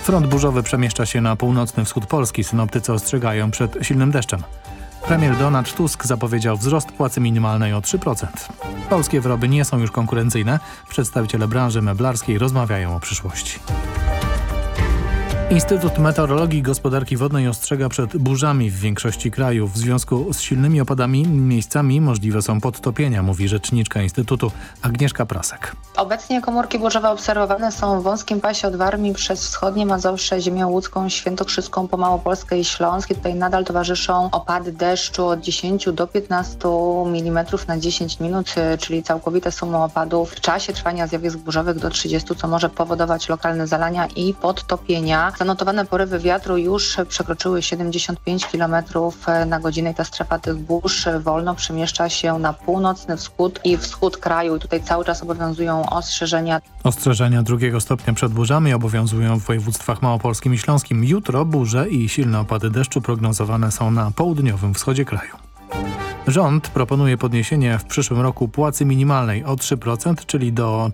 Front burzowy przemieszcza się na północny wschód Polski. Synoptycy ostrzegają przed silnym deszczem. Premier Donald Tusk zapowiedział wzrost płacy minimalnej o 3%. Polskie wyroby nie są już konkurencyjne. Przedstawiciele branży meblarskiej rozmawiają o przyszłości. Instytut Meteorologii i Gospodarki Wodnej ostrzega przed burzami w większości kraju. W związku z silnymi opadami miejscami możliwe są podtopienia, mówi rzeczniczka Instytutu Agnieszka Prasek. Obecnie komórki burzowe obserwowane są w wąskim pasie od Warmii przez wschodnie Mazowsze, ziemię łódzką, świętokrzyską, po Małopolskę i Śląsk. I tutaj nadal towarzyszą opady deszczu od 10 do 15 mm na 10 minut, czyli całkowite sumy opadów w czasie trwania zjawisk burzowych do 30, co może powodować lokalne zalania i podtopienia. Zanotowane porywy wiatru już przekroczyły 75 km na godzinę i ta strefa tych burz wolno przemieszcza się na północny wschód i wschód kraju. I tutaj cały czas obowiązują ostrzeżenia. Ostrzeżenia 2. stopnia przed burzami obowiązują w województwach małopolskim i śląskim. Jutro burze i silne opady deszczu prognozowane są na południowym wschodzie kraju. Rząd proponuje podniesienie w przyszłym roku płacy minimalnej o 3%, czyli do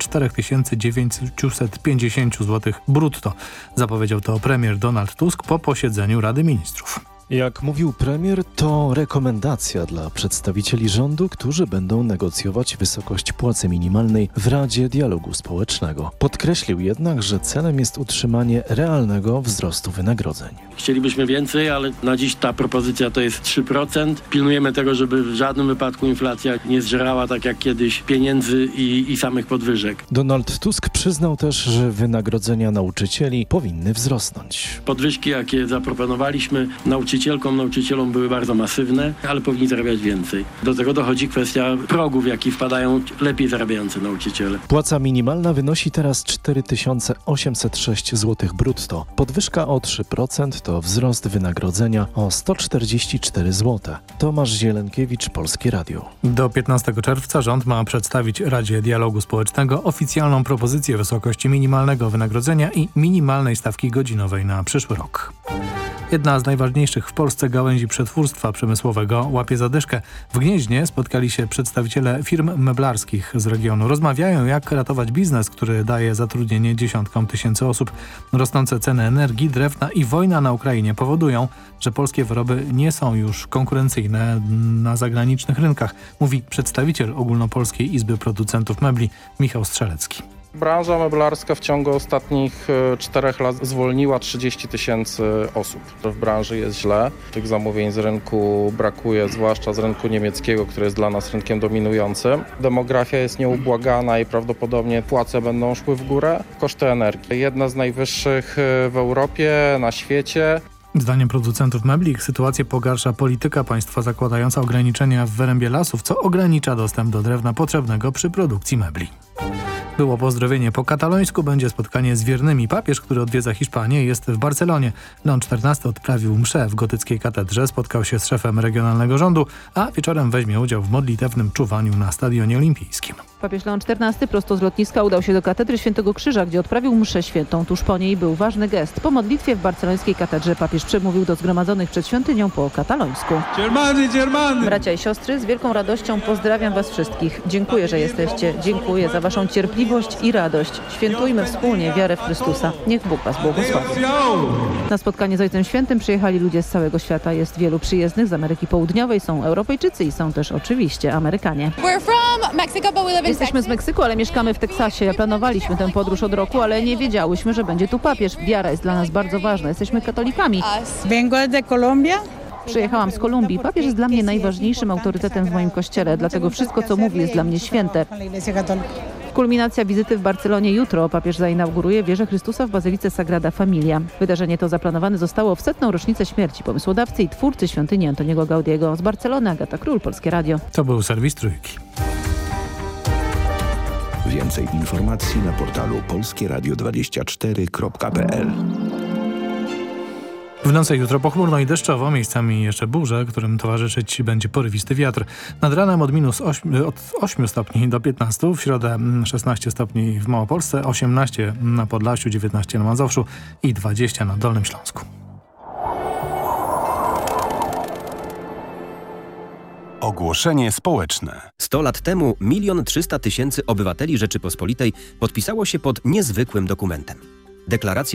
4950 zł brutto. Zapowiedział to premier Donald Tusk po posiedzeniu Rady Ministrów. Jak mówił premier, to rekomendacja dla przedstawicieli rządu, którzy będą negocjować wysokość płacy minimalnej w Radzie Dialogu Społecznego. Podkreślił jednak, że celem jest utrzymanie realnego wzrostu wynagrodzeń. Chcielibyśmy więcej, ale na dziś ta propozycja to jest 3%. Pilnujemy tego, żeby w żadnym wypadku inflacja nie zżerała tak jak kiedyś pieniędzy i samych podwyżek. Donald Tusk przyznał też, że wynagrodzenia nauczycieli powinny wzrosnąć. Podwyżki, jakie zaproponowaliśmy nauczycielom były bardzo masywne, ale powinni zarabiać więcej. Do tego dochodzi kwestia progów, w jaki wpadają lepiej zarabiający nauczyciele. Płaca minimalna wynosi teraz 4806 zł brutto. Podwyżka o 3% to wzrost wynagrodzenia o 144 zł. Tomasz Zielenkiewicz, Polskie Radio. Do 15 czerwca rząd ma przedstawić Radzie Dialogu Społecznego oficjalną propozycję wysokości minimalnego wynagrodzenia i minimalnej stawki godzinowej na przyszły rok. Jedna z najważniejszych w Polsce gałęzi przetwórstwa przemysłowego łapie zadyszkę. W Gnieźnie spotkali się przedstawiciele firm meblarskich z regionu. Rozmawiają, jak ratować biznes, który daje zatrudnienie dziesiątkom tysięcy osób. Rosnące ceny energii, drewna i wojna na Ukrainie powodują, że polskie wyroby nie są już konkurencyjne na zagranicznych rynkach, mówi przedstawiciel Ogólnopolskiej Izby Producentów Mebli Michał Strzelecki. Branża meblarska w ciągu ostatnich 4 lat zwolniła 30 tysięcy osób. W branży jest źle. Tych zamówień z rynku brakuje, zwłaszcza z rynku niemieckiego, który jest dla nas rynkiem dominującym. Demografia jest nieubłagana i prawdopodobnie płace będą szły w górę. Koszty energii. Jedna z najwyższych w Europie, na świecie. Zdaniem producentów mebli ich sytuację pogarsza polityka państwa zakładająca ograniczenia w wyrębie lasów, co ogranicza dostęp do drewna potrzebnego przy produkcji mebli. Było pozdrowienie po katalońsku, będzie spotkanie z wiernymi. Papież, który odwiedza Hiszpanię, jest w Barcelonie. Leon XIV odprawił mszę w gotyckiej katedrze, spotkał się z szefem regionalnego rządu, a wieczorem weźmie udział w modlitewnym czuwaniu na Stadionie Olimpijskim. Papież Leon XIV prosto z lotniska udał się do katedry Świętego Krzyża, gdzie odprawił mszę świętą. Tuż po niej był ważny gest. Po modlitwie w barcelońskiej katedrze papież przemówił do zgromadzonych przed świątynią po katalońsku. Bracia i siostry, z wielką radością pozdrawiam was wszystkich. Dziękuję, że jesteście. Dziękuję za waszą cierpliwość i radość. Świętujmy wspólnie wiarę w Chrystusa. Niech Bóg was błogosławi. Na spotkanie z Ojcem Świętym przyjechali ludzie z całego świata. Jest wielu przyjezdnych z Ameryki Południowej. Są Europejczycy i są też oczywiście Amerykanie. Jesteśmy z Meksyku, ale mieszkamy w Teksasie. Planowaliśmy tę podróż od roku, ale nie wiedziałyśmy, że będzie tu papież. Wiara jest dla nas bardzo ważna. Jesteśmy katolikami. Przyjechałam z Kolumbii. Papież jest dla mnie najważniejszym autorytetem w moim kościele, dlatego wszystko, co mówi, jest dla mnie święte. Kulminacja wizyty w Barcelonie jutro. Papież zainauguruje wieżę Chrystusa w Bazylice Sagrada Familia. Wydarzenie to zaplanowane zostało w 100. rocznicę śmierci pomysłodawcy i twórcy świątyni Antoniego Gaudiego. Z Barcelony Agata Król, Polskie Radio. To był serwis Trójki. Więcej informacji na portalu polskieradio24.pl. W nocy jutro pochmurno i deszczowo, miejscami jeszcze burze, którym towarzyszyć będzie porywisty wiatr. Nad ranem od 8 stopni do 15, w środę 16 stopni w Małopolsce, 18 na Podlasiu, 19 na Mazowszu i 20 na Dolnym Śląsku. Ogłoszenie społeczne. 100 lat temu 1 300 000 obywateli Rzeczypospolitej podpisało się pod niezwykłym dokumentem. Deklaracja